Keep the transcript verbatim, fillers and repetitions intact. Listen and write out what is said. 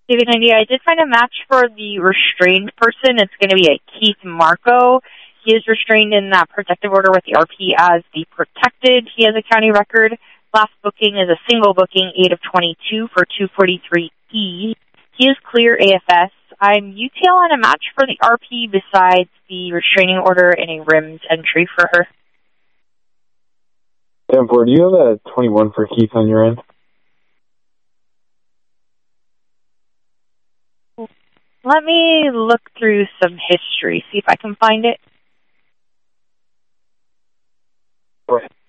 Giving an idea, I did find a match for the restrained person. It's going to be a Keith Marco. He is restrained in that protective order with the R P as the protected. He has a county record. Last booking is a single booking, eight of twenty-two for two forty-three E. He is clear A F S. I'm U T L on a match for the R P besides the restraining order and a R I M S entry for her. ten four, do you have a twenty-one for Keith on your end? Let me look through some history, see if I can find it. Go ahead.